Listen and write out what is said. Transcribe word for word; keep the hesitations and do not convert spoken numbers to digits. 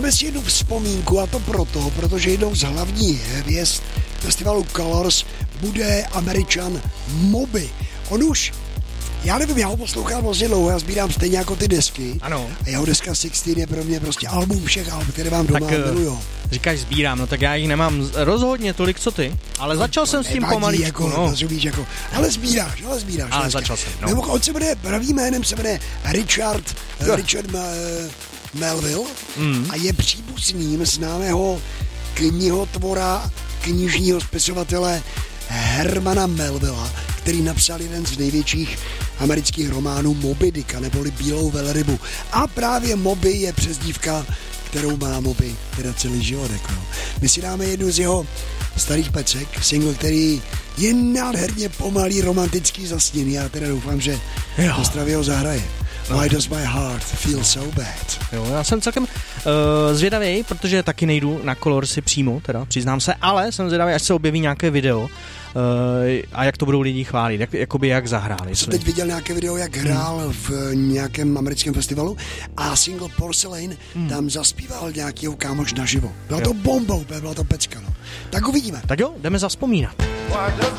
Dáme si jednu vzpomínku a to proto, protože jednou z hlavních hvězd festivalu Colors bude Američan Moby. On už, já nevím, já ho poslouchám vlastně dlouho, já sbírám stejně jako ty desky. Ano. A jeho deska šestnáct je pro mě prostě album všech album, které mám doma tak, a miluju. Říkáš sbírám, no tak já jich nemám rozhodně tolik, co ty, ale začal jsem s tím pomaličku, jako, no. To víš, jako, ale sbíráš, ale sbíráš. Ale dneska. začal jsem, no. Nebo on se jmenuje, pravým jménem se jmenuje Richard, uh, Richard uh, Melville mm. a je příbuzným známého knihotvora, knižního spisovatele Hermana Melvilla, který napsal jeden z největších amerických románů Moby Dicka, neboli Bílou velrybu. A právě Moby je přezdívka, kterou má Moby teda celý život. Jako. My si dáme jednu z jeho starých pecek, single, který je nádherně pomalý, romantický, zasněný. Já teda doufám, že to Stravě ho zahraje. No. Why does my heart feel so bad? Jo, já jsem celkem uh, zvědavý, protože taky nejdu na Colorsy přímo, teda přiznám se, ale jsem zvědavý, až se objeví nějaké video uh, a jak to budou lidi chválit, jak, jakoby jak zahráli. Jsem teď viděl nějaké video, jak hrál hmm. v nějakém americkém festivalu a single Porcelain hmm. tam zaspíval nějakýho kámoš naživo. Byla jo. to bombou, byla to pecka, no. Tak uvidíme. Tak jo, jdeme zavzpomínat.